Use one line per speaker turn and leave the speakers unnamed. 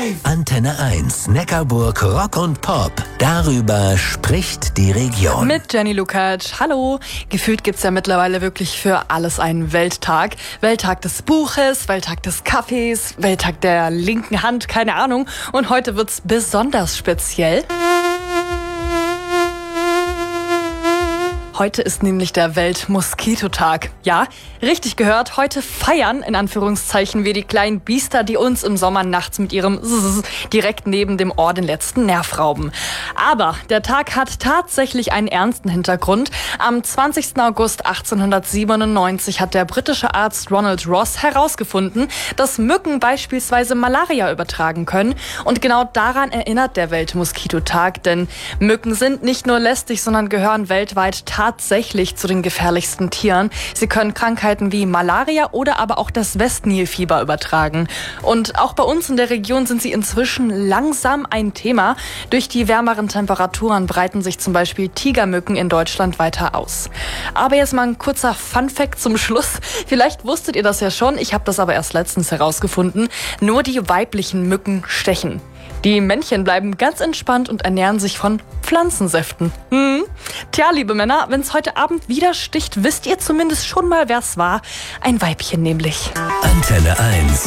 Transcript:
Antenne 1, Neckarburg Rock und Pop. Darüber spricht die Region.
Mit Jenny Lukacs. Hallo. Gefühlt gibt's ja mittlerweile wirklich für alles einen Welttag. Welttag des Buches, Welttag des Kaffees, Welttag der linken Hand, keine Ahnung. Und heute wird's besonders speziell. Heute ist nämlich der Weltmoskitotag. Ja, richtig gehört, heute feiern, in Anführungszeichen, wir die kleinen Biester, die uns im Sommer nachts mit ihrem direkt neben dem Ohr den letzten Nerv rauben. Aber der Tag hat tatsächlich einen ernsten Hintergrund. Am 20. August 1897 hat der britische Arzt Ronald Ross herausgefunden, dass Mücken beispielsweise Malaria übertragen können. Und genau daran erinnert der Weltmoskitotag, denn Mücken sind nicht nur lästig, sondern gehören weltweit tatsächlich zu den gefährlichsten Tieren. Sie können Krankheiten wie Malaria oder aber auch das Westnilfieber übertragen. Und auch bei uns in der Region sind sie inzwischen langsam ein Thema. Durch die wärmeren Temperaturen breiten sich zum Beispiel Tigermücken in Deutschland weiter aus. Aber jetzt mal ein kurzer Funfact zum Schluss. Vielleicht wusstet ihr das ja schon, ich habe das aber erst letztens herausgefunden. Nur die weiblichen Mücken stechen. Die Männchen bleiben ganz entspannt und ernähren sich von Pflanzensäften. Tja, liebe Männer, wenn es heute Abend wieder sticht, wisst ihr zumindest schon mal, wer es war. Ein Weibchen nämlich.
Antenne 1.